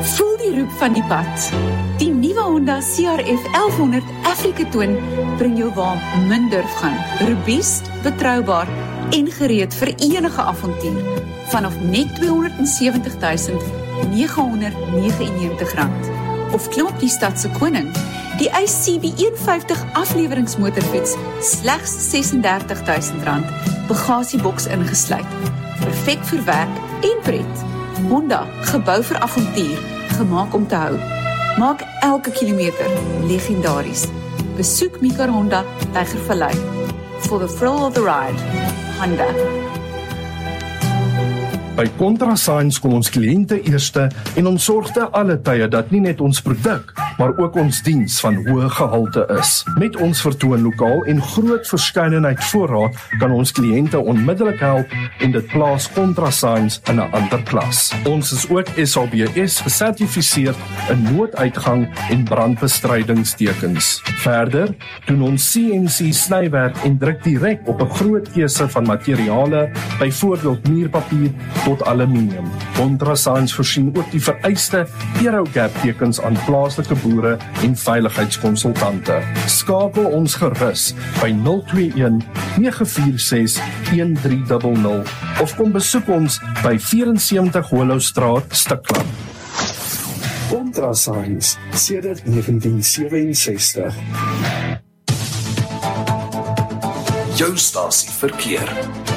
Voel die roep van die pad. Die nuwe Honda CRF 1100 Africa Twin bring jou waar min durf gaan. Robuust, betroubaar en gereed vir enige avontuur. Vanaf net R270.999. Of klim op die stadse koning. Die Ace CB51 afleweringsmotorfiets slegs R36.000. Bagasieboks ingesluit. Perfek vir werk en pret. Honda, gebou vir avontuur, gemaak om te hou. Maak elke kilometer legendaries. Besoek Mika Honda by Gervallei. For the thrill of the ride. Honda. By ContraSigns kom ons kliënte eerste en ons sorg te alle tye dat nie net ons produk, maar ook ons diens van hoë gehalte is. Met ons vertoonlokaal en groot verskeidenheid voorraad kan ons kliënte onmiddellik help en dit plaas ContraSigns in 'n ander klas. Ons is ook SABS gesertifiseer in nooduitgang en brandbestrydingstekens. Verder doen ons CNC snywerk en druk direk op 'n groot keuse van materiale, byvoorbeeld muurpapier tot aluminium. ContraSigns voorsien ook die vereiste Eurogap tekens aan plaaslike boere en veiligheidskonsultante. Skakel ons gerus by 021 946 1300 of kom besoek ons by 74 Hollowstraat, Stikland. ContraSigns sedert 1967. Jou stasie verkeer.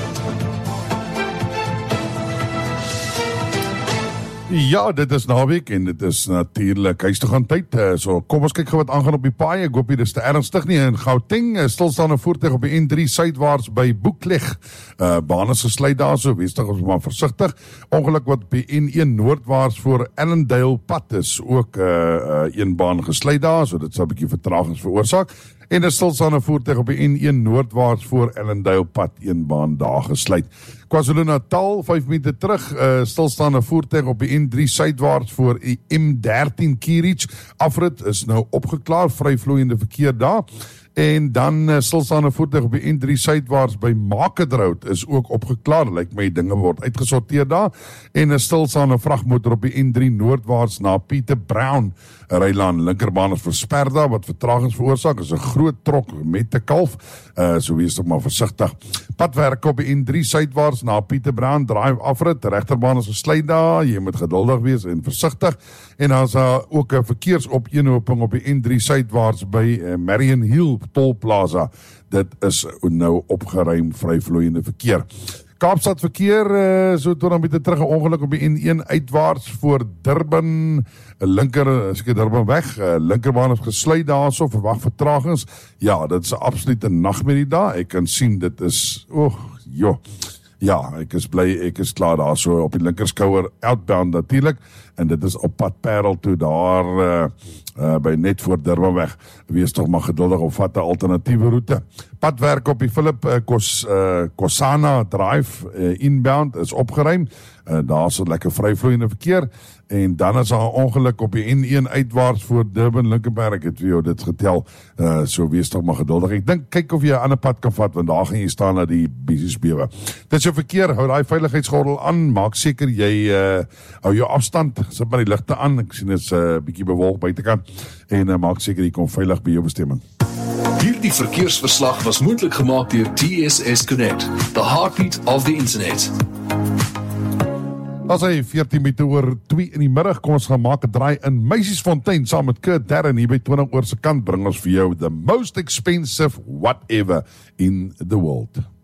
Ja, dit is naweek en dit is natuurlik huis toe gaan tyd. So kom ons kyk gou wat aangaan op die paai. Ek hoop dit is te ernstig nie. In Gauteng stilstaande voertuig op die N3 suidwaarts by Boekleg. Baan is gesluit daar, so wees tog maar versigtig. Ongeluk wat op die N1 noordwaarts voor Allendale pad is ook een baan gesluit daar, so dit sal 'n bietjie vertragings veroorsaak. En 'n stilstaande voertuig op die N1 noordwaarts voor Allendale pad, een baan daar gesluit. KwaZulu-Natal 5 minute terug, stilstaande voertuig op die N3 suidwaarts voor die M13 Kierich. Afrit is nou opgeklaar, vryvloeiende verkeer daar. En dan stilstaande voertuig op die N3 suidwaarts by Makedrout is ook opgeklaar. Lyk my dinge word uitgesorteer daar. En 'n stilstaande vragmotor op die N3 noordwaarts na Pieter Brown Rylaan. Linkerbaan is versper daar wat vertragings veroorsaak. Is 'n groot trok met 'n kalf. So wees tog maar versigtig. Padwerk op die N3 suidwaarts na Pieter Brown Drive afrit. Regterbaan is gesluit daar. Jy moet geduldig wees en versigtig. En dan is daar ook 'n verkeersopeenhoping op die N3 suidwaarts by Marion Hill Tolplaza. Dit is nou opgeruim vryvloeiende verkeer. Kaapstad verkeer, so 20 minute terug 'n ongeluk op die N1 uitwaarts voor Durban, Durban weg, linkerbaan is gesluit daarso, verwag vertragings. Ja, dit is 'n absolute nagmerrie daar. Ek kan sien dit is, ja, ek is bly, ek is klaar daar so op die linkerskouer outbound natuurlik, en dit is op pad Parel toe daar by net voor Durban weg. Wees tog maar geduldig of vat 'n alternatiewe roete. Padwerk op die Philip Kosana Drive inbound is opgeruim. Daar is 'n lekker vryvloeiende verkeer. En dan is daar 'n ongeluk op die N1 uitwaarts voor Durban Linkenberg. Ek het vir jou dit getel. So wees tog maar geduldig. Ek dink kyk of jy 'n ander pad kan vat, want daar gaan jy staan na die besiesbewe. Dit is jou verkeer, hou daai veiligheidsgordel aan, maak seker jy hou jou afstand, sit maar die ligte aan. Ek sien dit is 'n bietjie bewolk buitekant, en maak seker jy kom veilig by jou bestemming. Hierdie verkeersverslag was moontlik gemaak deur TSS Connect, the heartbeat of the internet. As hy 14 minute oor 2 in die middag, kom ons gaan maak 'n draai in Meisiesfontein saam met Kurt Darren hier by 20 oor se kant, bring ons vir jou the most expensive whatever in the world.